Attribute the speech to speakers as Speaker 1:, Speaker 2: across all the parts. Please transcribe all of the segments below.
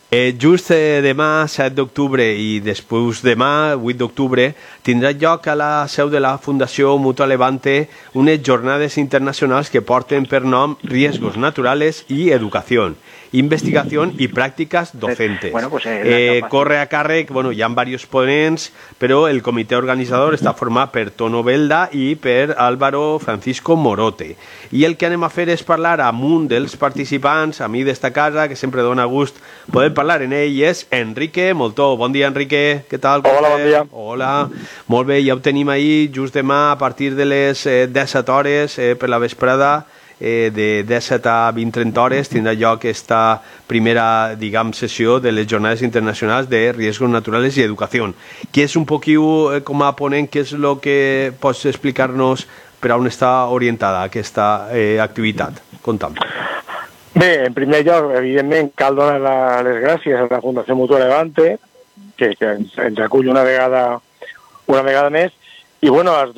Speaker 1: Just demà, 7 d'octubre, i després demà, 8 d'octubre, tindrà lloc a la seu de la Fundació Mutua Levante unes jornades internacionals que porten per nom Riesgos Naturales y Educación, Investigación y Prácticas Docentes.
Speaker 2: Bueno, pues,
Speaker 1: corre a càrrec, hi ha diversos ponents, però el comitè organitzador està format per Tono Belda i per Álvaro Francisco Morote. I el que anem a fer és parlar amb un dels participants, amic d'esta casa, que sempre dona gust poder parlar en ell, és Enrique Moltó. Bon dia, Enrique, què tal?
Speaker 3: Hola, bon dia.
Speaker 1: Hola, molt bé, ja ho tenim ahir, just demà, a partir de les 17 hores per la vesprada, de 17 a 20-30 hores tindrà lloc esta primera, sessió de les jornades internacionals de Riesgos Naturales y Educación. Què és un poquillo, com a ponent, què és el que pots explicar-nos per on està orientada aquesta activitat? Conta'm.
Speaker 3: Bé, en primer lloc, evidentment, cal donar les gràcies a la Fundació Mutua Levante, que ens acull una vegada més, i les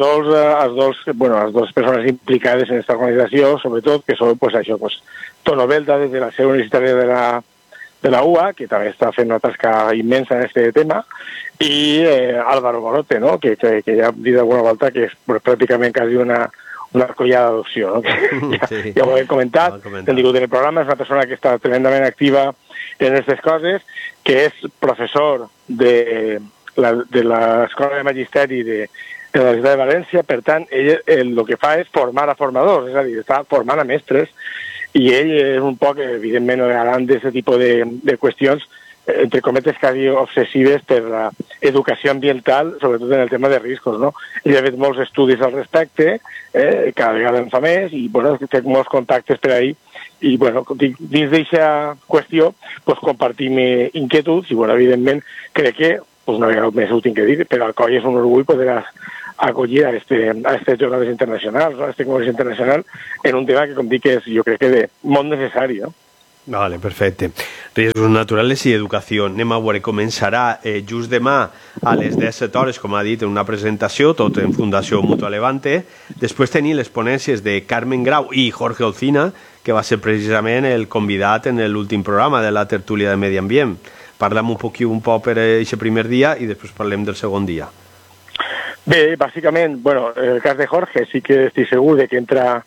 Speaker 3: dues persones implicades en aquesta organització, sobretot, que són Tono Belda, des de la seu universitària de la UA, que també està fent una tasca immensa en aquest tema, i Álvaro Morote, no? que ja hem dit alguna volta que és pràcticament quasi una collada d'adopció, no? Ja ho hem comentat, hem tingut en el programa, és una persona que està tremendament activa en aquestes coses, que és professor de l'Escola de Magisteri de la Universitat de València. Per tant, ell el que fa és formar a formadors, és a dir, està formant a mestres, i ell és un poc, evidentment, garant d'aquest tipus de qüestions, entre cometes, quasi obsessives per l'educació ambiental, sobretot en el tema de riscos, no? Ell ha fet molts estudis al respecte, cada vegada en fa més, i té molts contactes per ahí, i dins d'aquesta qüestió compartim inquietuds, i evidentment crec que, una vegada més ho tinc que dir, per al coll és un orgull poder acollir a aquestes jornades internacionals, a este congrés internacional, en un tema que, com dic, és, jo crec que molt necessari, no?
Speaker 1: Vale, perfecte. Riesgos Naturales y Educación. Anem a veure, començarà just demà a les 17 hores, com ha dit, en una presentació, tot en Fundació Mutua Levante. Després tenim les ponències de Carmen Grau i Jorge Olcina, que va ser precisament el convidat en l'últim programa de la tertúlia de Medi Ambient. Parlem un poc per aquest primer dia i després parlem del segon dia.
Speaker 3: Bé, bàsicament, el cas de Jorge sí que estic segur de que entra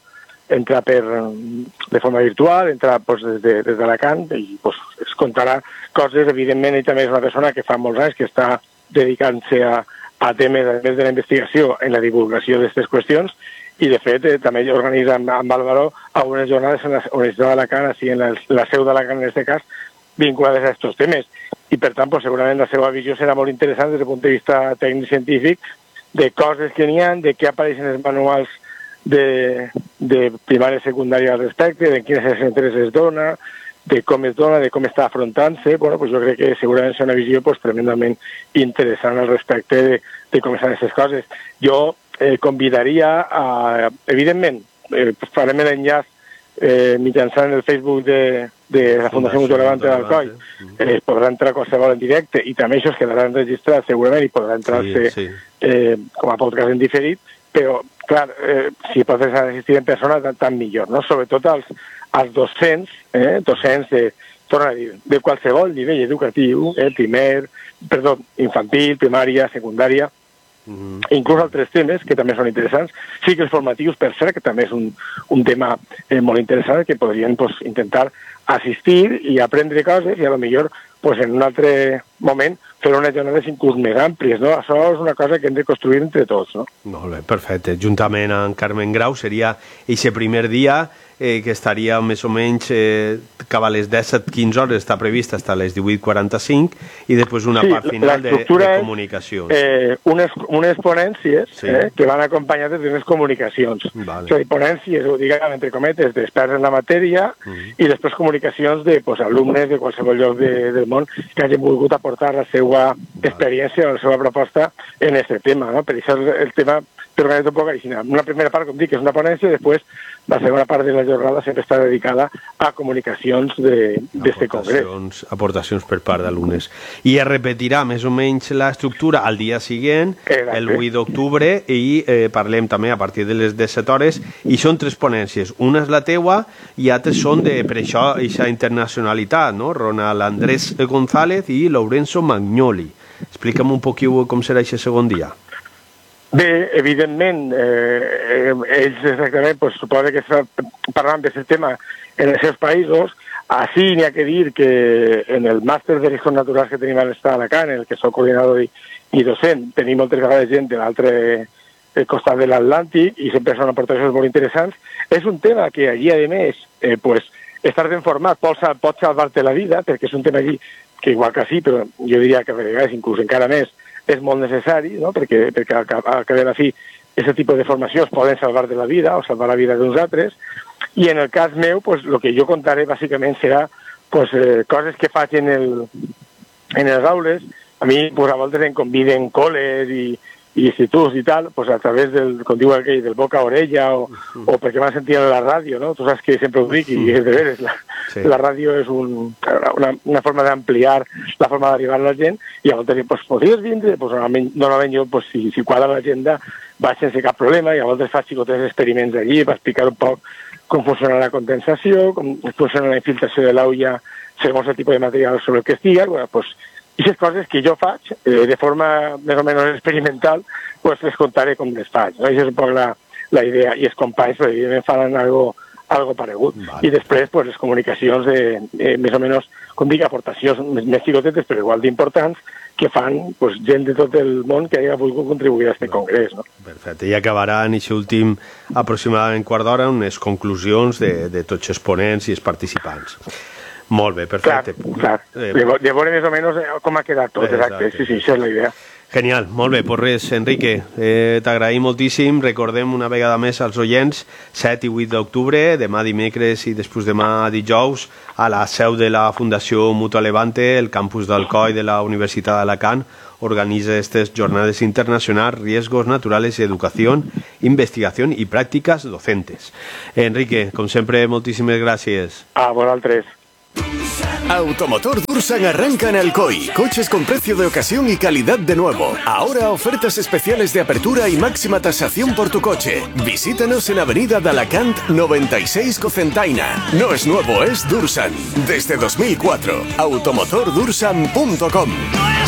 Speaker 3: de forma virtual, entra des d'Alacant i es contarà coses. Evidentment, ell també és una persona que fa molts anys que està dedicant-se a temes, a més de la investigació, en la divulgació d'aquestes qüestions, i de fet també organitza amb Álvaro algunes jornades en la Universitat d'Alacant, així en la seu d'Alacant en aquest cas, vinculades a aquests temes. I per tant, segurament la seva visió serà molt interessant des del punt de vista tècnic-científic, de coses que n'hi ha, de què apareixen els manuals de primària i secundària al respecte, de quines centres es dona, de com es dona, de com està afrontant-se. Jo crec que segurament serà una visió tremendament interessant al respecte de com estan aquestes coses. Jo convidaria a... Evidentment, farem l'enllaç mitjançant el Facebook de la Fundació Mutua Levante d'Alcoi. Podrà entrar qualsevol en directe i també això es quedarà enregistrat segurament i podrà entrar-se com a podcast en diferit, però, clar, si pots assistir en persona, tant millor, no? Sobretot als docents, torna a dir, de qualsevol nivell educatiu, infantil, primària, secundària, inclús altres temes que també són interessants, cicles formatius, per cert, que també és un tema molt interessant, que podrien intentar assistir i aprendre coses i a lo millor en un altre moment fer unes jornades inclús més àmplies, no? Això és una cosa que hem de construir entre tots, no?
Speaker 1: Molt bé, perfecte. Juntament amb Carmen Grau seria aquest primer dia que estaria més o menys cap a les 17-15 hores, està prevista fins a les 18:45, i després una part final de comunicacions.
Speaker 3: Unes ponències que van acompanyades d'unes comunicacions. És a dir, ponències, diguem, entre cometes, d'experts en la matèria, i després comunicacions d'alumnes de qualsevol lloc del món que hagin volgut aportar la seva experiència o la seva proposta en aquest tema, no? Per això el tema organitzat un poc així. Una primera part, com dic, és una ponència, i després la segona part de la jornada sempre està dedicada a comunicacions d'este congrés.
Speaker 1: Aportacions per part d'alumnes. I es repetirà més o menys l'estructura al dia següent, el 8 d'octubre, i parlem també a partir de les 17 hores, i són 3 ponències. Una és la teua i altres són per això aquesta internacionalitat, no? Ronald Andrés González i Lorenzo Magnoli. Explica'm un poquillo com serà aquest segon dia.
Speaker 3: Bé, evidentment, ells exactament suposa que parlant d'aquest tema en els seus països. Així n'hi ha que dir que en el màster de riscos naturals que tenim a l'Estat d'Alacant, en el que soc coordinador i docent, tenim moltes vegades gent de l'altre costat de l'Atlàntic i sempre són aportacions molt interessants. És un tema que allí, a més, estar ben format pot salvar-te la vida, perquè és un tema allí que igual que sí, però jo diria que a vegades inclús encara més és molt necessari, no? perquè al cap de la fi aquest tipus de formacions poden salvar de la vida o salvar la vida d'uns altres, i en el cas meu el que jo contaré bàsicament serà coses que faig en les aules. A mi a voltes em conviden col·les i instituts i tal, a través com diu aquell, del boca a orella o perquè m'han sentit a la ràdio, no? Tu saps que sempre ho dic i és de veres, la ràdio és una forma d'ampliar la forma d'arribar a la gent, i a voltes podries vindre? Normalment jo, si quadra l'agenda, vaig sense cap problema, i a voltes faig xicotes experiments allí per explicar un poc com funciona la condensació, com funciona la infiltració de l'aigua segons el tipus de material sobre el que estigues. I aquestes coses que jo faig de forma més o menys experimental, les contaré com les faig. Això és un poc la idea. I els companys, evidentment, faran algo paregut. I després, les comunicacions més o menys, com dic, aportacions més xicotetes, però igual d'importants, que fan gent de tot el món que hagi volgut contribuir a aquest congrés.
Speaker 1: Perfecte. I acabarà en aquest últim aproximadament quart d'hora amb les conclusions de tots els ponents i els participants. Molt bé, perfecte.
Speaker 3: Clar. De veure més o menys com ha quedat tot, exacte. Sí, això és la idea.
Speaker 1: Genial, molt bé. Pues res, Enrique, t'agraïm moltíssim. Recordem una vegada més als oients, 7 i 8 d'octubre, demà dimecres i després demà dijous, a la seu de la Fundació Mutua Levante, el campus d'Alcoi de la Universitat d'Alacant, organiza estas jornadas internacionales, riesgos naturales, educación, investigación y prácticas docentes. Enrique, com sempre, moltíssimes gràcies.
Speaker 3: A vosaltres.
Speaker 2: Automotor Dursan arranca en Alcoy. Coches con precio de ocasión y calidad de nuevo. Ahora ofertas especiales de apertura y máxima tasación por tu coche. Visítanos en Avenida de Alacant 96 Cocentaina. No es nuevo, es Dursan. Desde 2004. Automotordursan.com.